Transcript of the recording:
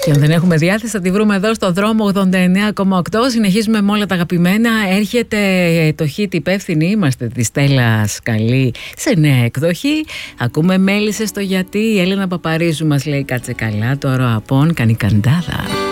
Και αν δεν έχουμε διάθεση θα τη βρούμε εδώ στο δρόμο 89,8. Συνεχίζουμε με όλα τα αγαπημένα. Έρχεται το hit υπεύθυνοι είμαστε τη Στέλλα Σκαλή σε νέα εκδοχή. Ακούμε μέλισσες στο γιατί. Η Έλενα Παπαρίζου μας λέει κάτσε καλά. Το ροαπών κάνει καντάδα.